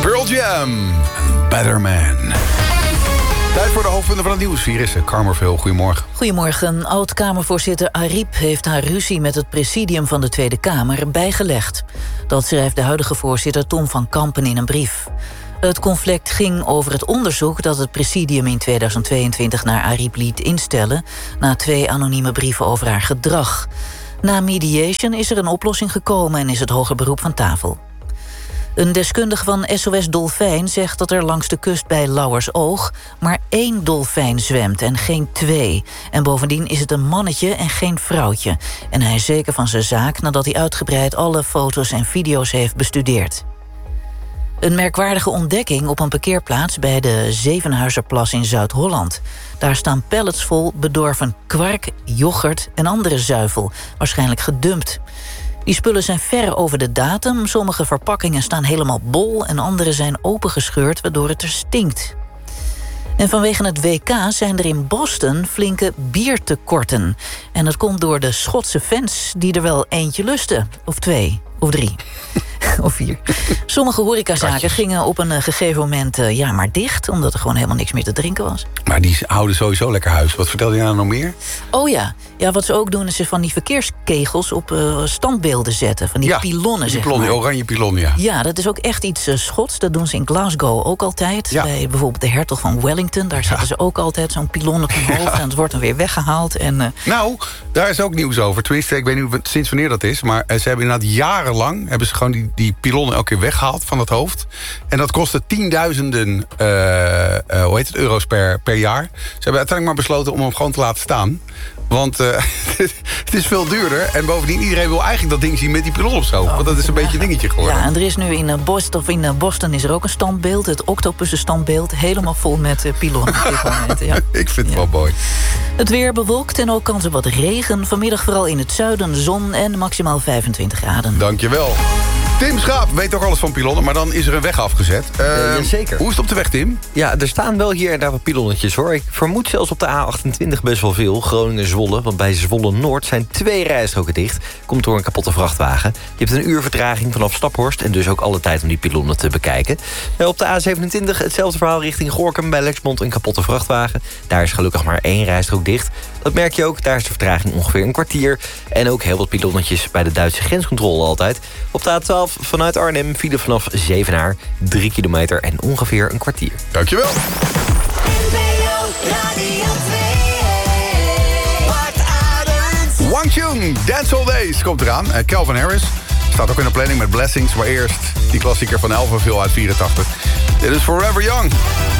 Pearl Jam, Better Man. Tijd voor de hoofdpunten van het nieuws. Hier is Karmerveel. Goedemorgen. Goedemorgen. Oud-Kamervoorzitter Ariep heeft haar ruzie met het presidium van de Tweede Kamer bijgelegd. Dat schrijft de huidige voorzitter Tom van Kampen in een brief. Het conflict ging over het onderzoek dat het presidium in 2022 naar Ariep liet instellen, na 2 anonieme brieven over haar gedrag. Na mediation is er een oplossing gekomen en is het hoger beroep van tafel. Een deskundige van SOS Dolfijn zegt dat er langs de kust bij Lauwersoog maar 1 dolfijn zwemt en geen 2. En bovendien is het een mannetje en geen vrouwtje. En hij is zeker van zijn zaak nadat hij uitgebreid alle foto's en video's heeft bestudeerd. Een merkwaardige ontdekking op een parkeerplaats bij de Zevenhuizerplas in Zuid-Holland. Daar staan pallets vol bedorven kwark, yoghurt en andere zuivel, waarschijnlijk gedumpt. Die spullen zijn ver over de datum. Sommige verpakkingen staan helemaal bol en andere zijn opengescheurd, waardoor het er stinkt. En vanwege het WK zijn er in Boston flinke biertekorten. En dat komt door de Schotse fans die er wel eentje lusten. Of 2, of 3, of 4. Sommige horecazaken gingen op een gegeven moment maar dicht, omdat er gewoon helemaal niks meer te drinken was. Maar die houden sowieso lekker huis. Wat vertelde je nou nog meer? Oh ja, wat ze ook doen is ze van die verkeerskegels op standbeelden zetten. Van die pilonnen, die pilonnen, oranje pilonnen, ja. Ja, dat is ook echt iets Schots. Dat doen ze in Glasgow ook altijd. Ja. Bij bijvoorbeeld de hertog van Wellington. Daar zetten ze ook altijd zo'n pilon op hun hoofd. En het wordt dan weer weggehaald. En, Nou, daar is ook nieuws over. Tenminste, ik weet niet sinds wanneer dat is. Maar ze hebben inderdaad jarenlang hebben ze gewoon die pilonnen elke keer weggehaald van het hoofd. En dat kostte tienduizenden euro's per jaar. Ze hebben uiteindelijk maar besloten om hem gewoon te laten staan. Want het is veel duurder. En bovendien, iedereen wil eigenlijk dat ding zien met die pilon of zo. Want dat is een beetje een dingetje geworden. Ja, en er is nu in Boston is er ook een standbeeld. Het octopussenstandbeeld. Helemaal vol met pilonnen op dit moment. Ja. Ik vind het wel mooi. Het weer bewolkt en ook kans op wat regen. Vanmiddag vooral in het zuiden zon en maximaal 25 graden. Dankjewel. Tim Schaap weet ook alles van pilonnen, maar dan is er een weg afgezet. Zeker. Hoe is het op de weg, Tim? Ja, er staan wel hier en daar wat pilonnetjes, hoor. Ik vermoed zelfs op de A28 best wel veel. Groningen-Zwolle, want bij Zwolle-Noord zijn 2 rijstroken dicht. Komt door een kapotte vrachtwagen. Je hebt een uur vertraging vanaf Staphorst en dus ook alle tijd om die pilonnen te bekijken. Op de A27 hetzelfde verhaal richting Gorinchem. Bij Lexmond een kapotte vrachtwagen. Daar is gelukkig maar 1 rijstrook dicht. Dat merk je ook, daar is de vertraging ongeveer een kwartier. En ook heel wat pilonnetjes bij de Duitse grenscontrole altijd. Op de A12 vanuit Arnhem file vanaf Zevenaar 3 kilometer en ongeveer een kwartier. Dankjewel. Wang Chung, Dance All Days komt eraan. Calvin Harris staat ook in de planning met Blessings. Maar eerst die klassieker van Elverville uit 84. Dit is Forever Young.